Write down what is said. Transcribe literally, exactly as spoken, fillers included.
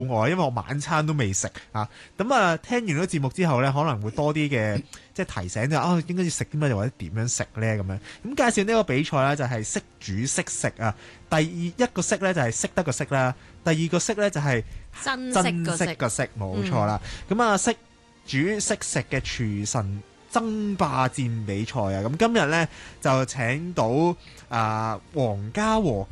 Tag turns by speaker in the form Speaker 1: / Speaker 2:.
Speaker 1: 餓，因為我晚餐都未食啊。咁啊，聽完呢個節目之後呢，可能會多啲嘅即係提醒就啊，應該要食啲乜，又或者點樣食呢？咁樣。咁介紹呢個比賽呢，就係識煮識食啊。第二一個識呢，就係識得個識啦，第二個識呢，就係
Speaker 2: 珍
Speaker 1: 珍
Speaker 2: 惜個識，
Speaker 1: 惜個識，冇錯啦。咁啊，識煮識食嘅廚神爭霸戰比賽啊！咁今日呢，就請到啊黃家和